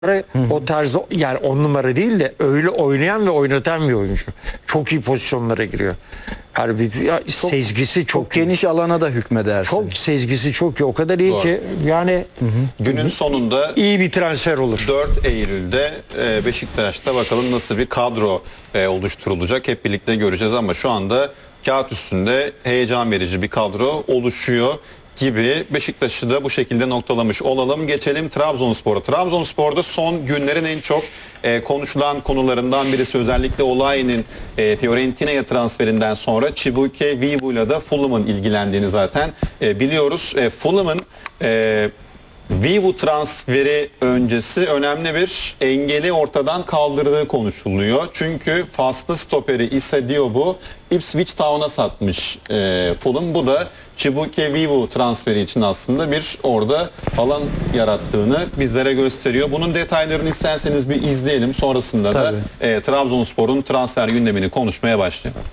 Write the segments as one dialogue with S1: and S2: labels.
S1: o tarzda, yani 10 numara değil de öyle oynayan ve oynatan bir oyuncu. Çok iyi pozisyonlara giriyor. Yani sezgisi çok iyi.
S2: Geniş alana da hükmedersin.
S1: Çok sezgisi çok iyi. O kadar iyi
S3: Doğru.
S1: ki yani
S3: Günün sonunda
S1: iyi bir transfer olur.
S3: 4 Eylül'de Beşiktaş'ta bakalım nasıl bir kadro oluşturulacak, hep birlikte göreceğiz ama şu anda kağıt üstünde heyecan verici bir kadro oluşuyor gibi. Beşiktaş'ı da bu şekilde noktalamış olalım. Geçelim Trabzonspor'a. Trabzonspor'da son günlerin en çok konuşulan konularından birisi özellikle Olayi'nin Fiorentina'ya transferinden sonra Chibuike Vivu'yla da Fulham'ın ilgilendiğini zaten biliyoruz. Fulham'ın Vivu transferi öncesi önemli bir engeli ortadan kaldırdığı konuşuluyor. Çünkü faslı stoperi Issa Diop'u Ipswich Town'a satmış Fulham. Bu da Chibuike Vivu transferi için aslında bir orada alan yarattığını bizlere gösteriyor. Bunun detaylarını isterseniz bir izleyelim. Sonrasında da Trabzonspor'un transfer gündemini konuşmaya başlayalım.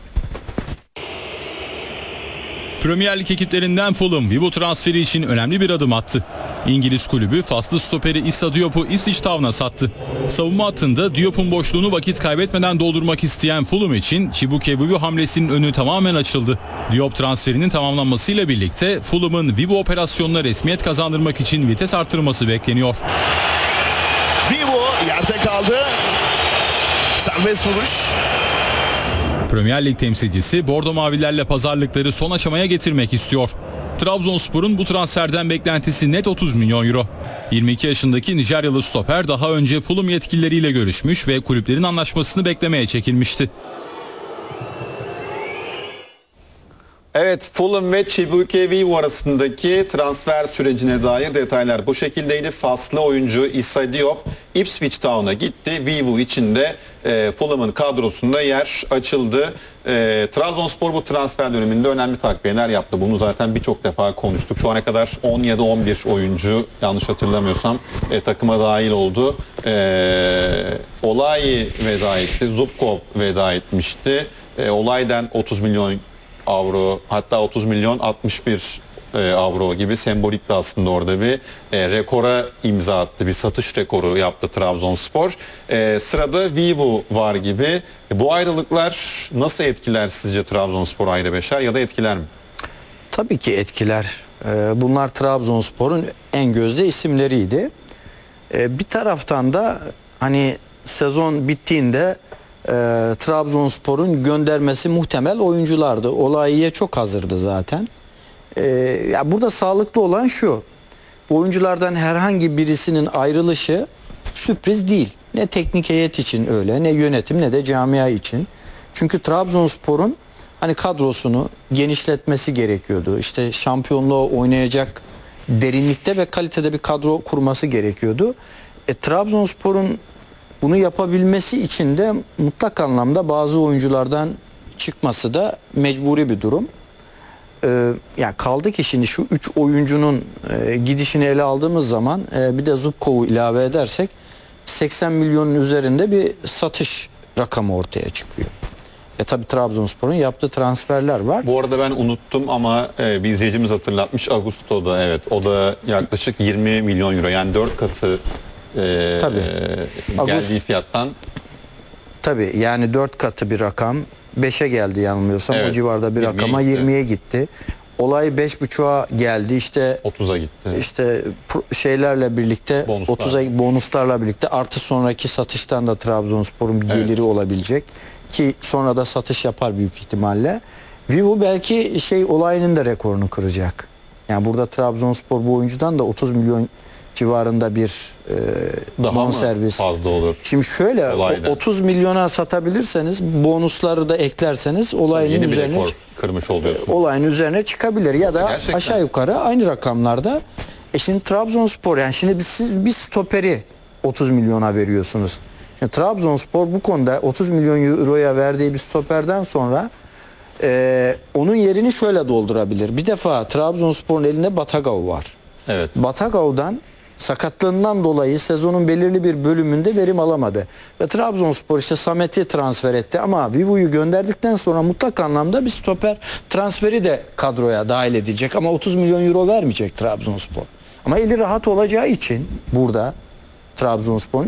S4: Premier Lig ekiplerinden Fulham, Vivu transferi için önemli bir adım attı. İngiliz kulübü faslı stoperi Issa Diop'u Ipswich Town'a sattı. Savunma hattında Diop'un boşluğunu vakit kaybetmeden doldurmak isteyen Fulham için Chibuike Vivu hamlesinin önü tamamen açıldı. Diop transferinin tamamlanmasıyla birlikte Fulham'ın Vivu operasyonuna resmiyet kazandırmak için vites artırması bekleniyor.
S5: Vivu yerde kaldı. Serbest vuruş.
S4: Premier Lig temsilcisi Bordo Mavilerle pazarlıkları son aşamaya getirmek istiyor. Trabzonspor'un bu transferden beklentisi net 30 milyon euro. 22 yaşındaki Nijeryalı stoper daha önce Fulham yetkilileriyle görüşmüş ve kulüplerin anlaşmasını beklemeye çekilmişti.
S3: Evet, Fulham ve Chibuike Vivu arasındaki transfer sürecine dair detaylar bu şekildeydi. Faslı oyuncu Issa Diop Ipswich Town'a gitti. Vivu için de Fulham'ın kadrosunda yer açıldı. Trabzonspor bu transfer döneminde önemli takviyeler yaptı. Bunu zaten birçok defa konuştuk. Şu ana kadar 10 ya da 11 oyuncu yanlış hatırlamıyorsam takıma dahil oldu. Olayi veda etti. Zubkov veda etmişti. Olay'dan 30 milyon avro, hatta 30 milyon 61 avro gibi sembolik de aslında orada bir rekora imza attı. Bir satış rekoru yaptı Trabzonspor. Sırada Vivu var gibi. Bu ayrılıklar nasıl etkiler sizce Trabzonspor ayrı beşer ya da etkiler mi?
S2: Tabii ki etkiler. Bunlar Trabzonspor'un en gözde isimleriydi. Bir taraftan da hani sezon bittiğinde Trabzonspor'un göndermesi muhtemel oyunculardı. Olayi'ye çok hazırdı zaten. Ya burada sağlıklı olan şu: bu oyunculardan herhangi birisinin ayrılışı sürpriz değil. Ne teknik heyet için öyle, ne yönetim, ne de camia için. Çünkü Trabzonspor'un hani kadrosunu genişletmesi gerekiyordu. İşte şampiyonluğa oynayacak derinlikte ve kalitede bir kadro kurması gerekiyordu. Trabzonspor'un bunu yapabilmesi için de mutlak anlamda bazı oyunculardan çıkması da mecburi bir durum. Ya kaldı ki şimdi şu 3 oyuncunun gidişini ele aldığımız zaman bir de Zubkov'u ilave edersek 80 milyonun üzerinde bir satış rakamı ortaya çıkıyor. Tabi Trabzonspor'un yaptığı transferler var.
S3: Bu arada ben unuttum ama bir izleyicimiz hatırlatmış, Ağustos'da, evet, o da yaklaşık 20 milyon euro, yani 4 katı geldiği fiyattan. Tabii
S2: yani 4 katı bir rakam, 5'e geldi yanılmıyorsam, o civarda bir rakama, 20'ye gitti. Olay 5,5'a geldi, işte
S3: 30'a gitti.
S2: İşte şeylerle birlikte, 30'a bonuslarla birlikte, artı sonraki satıştan da Trabzonspor'un bir geliri olabilecek ki sonra da satış yapar büyük ihtimalle. Vivu belki Olayının da rekorunu kıracak. Yani burada Trabzonspor bu oyuncudan da 30 milyon civarında bir bonservis
S3: fazla olur.
S2: Şimdi şöyle, 30 milyona satabilirseniz, bonusları da eklerseniz Olayının üzerine,
S3: rekor kırmış oluyorsun.
S2: Olayın üzerine çıkabilir ya da gerçekten aşağı yukarı aynı rakamlarda. Şimdi Trabzonspor, yani şimdi siz bir stoperi 30 milyona veriyorsunuz. Şimdi Trabzonspor bu konuda 30 milyon euroya verdiği bir stoperden sonra onun yerini şöyle doldurabilir. Bir defa Trabzonspor'un elinde Batagov var.
S3: Evet.
S2: Batagov'dan sakatlığından dolayı sezonun belirli bir bölümünde verim alamadı. Ve Trabzonspor işte Samet'i transfer etti ama Vivu'yu gönderdikten sonra mutlak anlamda bir stoper transferi de kadroya dahil edilecek ama 30 milyon euro vermeyecek Trabzonspor. Ama eli rahat olacağı için burada Trabzonspor'un.